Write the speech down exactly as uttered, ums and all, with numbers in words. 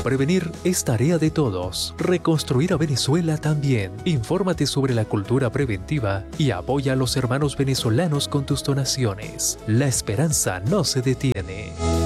Prevenir es tarea de todos. Reconstruir a Venezuela también. Infórmate sobre la cultura preventiva y apoya a los hermanos venezolanos con tus donaciones. La esperanza no se detiene.